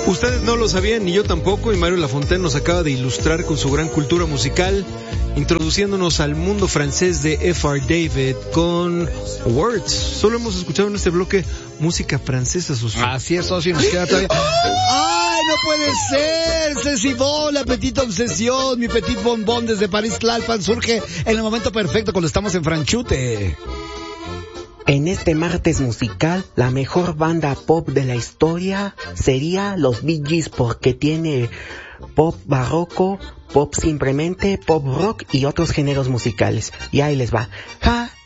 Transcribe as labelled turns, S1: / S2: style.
S1: Ustedes no lo sabían, ni yo tampoco, y Mario Lafontaine nos acaba de ilustrar con su gran cultura musical, introduciéndonos al mundo francés de F.R. David con Words. Solo hemos escuchado en este bloque música francesa, socio.
S2: Así es, socio, nos queda todavía... ¡Ay, no puede ser! Ceci Bon, la petite obsesión, mi petit bonbon desde París, Tlalpan, surge en el momento perfecto cuando estamos en Franchute.
S3: En este martes musical, la mejor banda pop de la historia sería los Bee Gees, porque tiene pop barroco, pop simplemente, pop rock y otros géneros musicales. Y ahí les va. Ha